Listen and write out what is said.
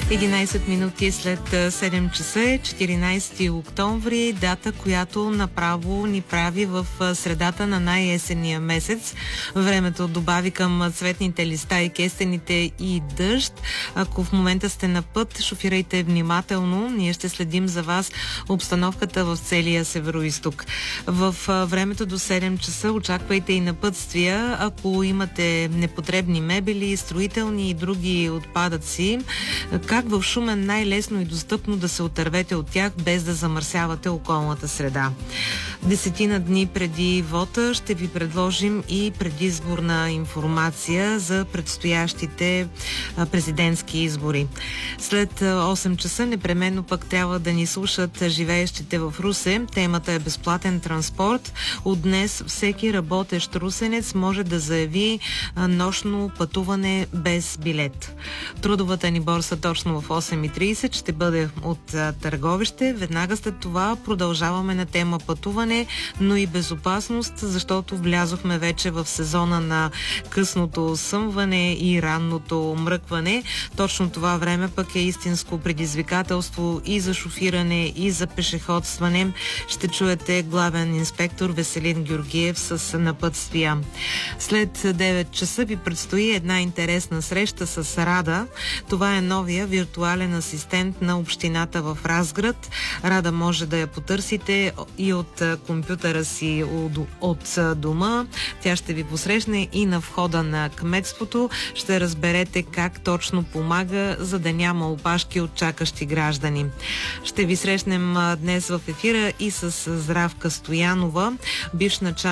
11 минути след 7 часа е 14 октомври, дата, която направо ни прави в средата на най-есенния месец. Времето добави към цветните листа и кестените и дъжд. Ако в момента сте на път, шофирайте внимателно. Ние ще следим за вас обстановката в целия североизток. В времето до 7 часа очаквайте и напътствия. Ако имате непотребни мебели, строителни и други отпадъци, как в Шумен най-лесно и достъпно да се отървете от тях, без да замърсявате околната среда. 10 дни преди вота ще ви предложим и предизборна информация за предстоящите президентски избори. След 8 часа непременно пък трябва да ни слушат живеещите в Русе. Темата е безплатен транспорт. От днес всеки работещ русенец може да заяви нощно пътуване без билет. Трудовата ни борса точно в 8:30 ще бъде от Търговище. Веднага след това продължаваме на тема пътуване, но и безопасност, защото влязохме вече в сезона на късното съмване и ранното мръкване. Точно това време пък е истинско предизвикателство и за шофиране, и за пешеходстване. Ще чуете главен инспектор Веселин Георгиев с напътствия. След 9 часа ви предстои една интересна среща с Рада. Това е новия виртуален асистент на общината в Разград. Рада може да я потърсите и от компютъра си от дома. Тя ще ви посрещне и на входа на кметството. Ще разберете как точно помага, за да няма опашки от чакащи граждани. Ще ви срещнем днес в ефира и с Здравка Стоянова, бивш началник